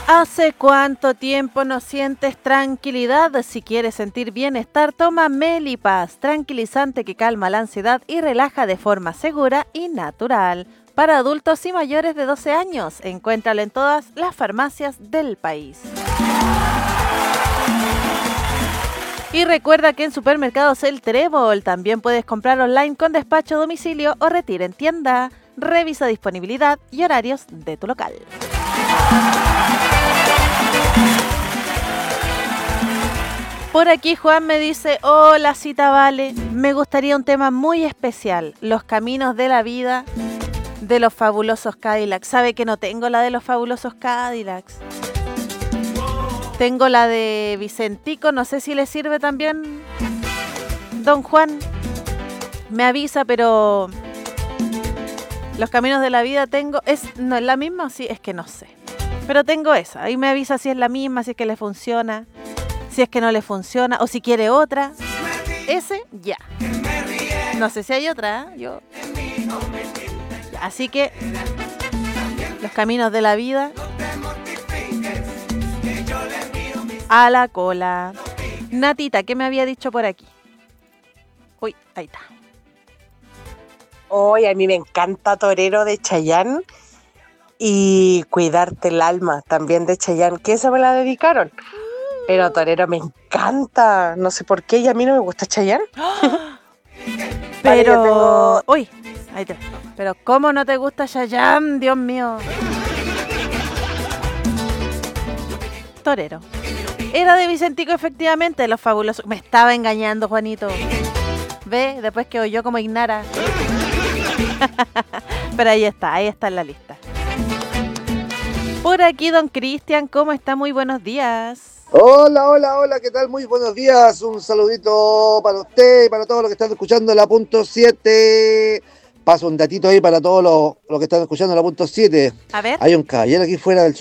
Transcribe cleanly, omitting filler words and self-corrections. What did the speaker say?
¿Hace cuánto tiempo no sientes tranquilidad? Si quieres sentir bienestar, toma Melipaz, tranquilizante que calma la ansiedad y relaja de forma segura y natural. Para adultos y mayores de 12 años, encuéntralo en todas las farmacias del país. Y recuerda que en Supermercados El Trébol también puedes comprar online con despacho a domicilio o retira en tienda. Revisa disponibilidad y horarios de tu local. Por aquí Juan me dice, hola Cita Vale, me gustaría un tema muy especial, los caminos de la vida de los fabulosos Cadillacs. ¿Sabe que no tengo la de los fabulosos Cadillacs? Tengo la de Vicentico, no sé si le sirve también, don Juan. Me avisa, pero los caminos de la vida tengo, ¿no es la misma? Sí, es que no sé. Pero tengo esa, ahí me avisa si es la misma, si es que le funciona, si es que no le funciona, o si quiere otra. Ese, ya. No sé si hay otra, yo. Así que, los caminos de la vida, a la cola. Natita, ¿qué me había dicho por aquí? Uy, ahí está. Hoy a mí me encanta Torero de Chayanne y Cuidarte el alma también de Chayanne, que esa me la dedicaron. Pero Torero me encanta, no sé por qué, y a mí no me gusta Chayanne. Pero, tengo... uy, ahí está. Pero ¿cómo no te gusta Chayanne, Dios mío? Torero. Era de Vicentico, efectivamente, de los fabulosos. Me estaba engañando, Juanito. Ve, después quedo yo como Ignara. Pero ahí está en la lista. Por aquí, don Cristian, ¿cómo está? Muy buenos días. Hola, ¿qué tal? Muy buenos días. Un saludito para usted y para todos los que están escuchando la punto 7. Paso un datito ahí para todos los que están escuchando la punto 7. A ver. Hay un caballero aquí fuera del